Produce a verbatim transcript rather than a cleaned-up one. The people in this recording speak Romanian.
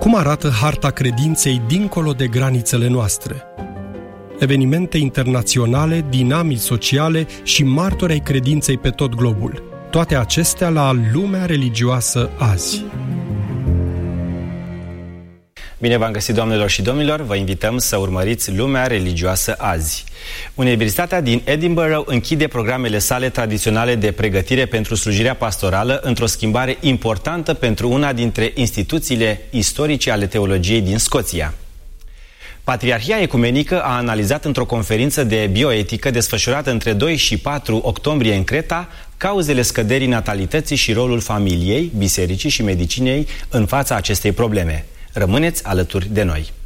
Cum arată harta credinței dincolo de granițele noastre? Evenimente internaționale, dinamici sociale și martori ai credinței pe tot globul. Toate acestea la Lumea Religioasă azi. Bine v-am găsit, doamnelor și domnilor, vă invităm să urmăriți Lumea Religioasă azi. Universitatea din Edinburgh închide programele sale tradiționale de pregătire pentru slujirea pastorală într-o schimbare importantă pentru una dintre instituțiile istorice ale teologiei din Scoția. Patriarhia Ecumenică a analizat într-o conferință de bioetică desfășurată între doi și patru octombrie în Creta cauzele scăderii natalității și rolul familiei, bisericii și medicinei în fața acestei probleme. Rămâneți alături de noi!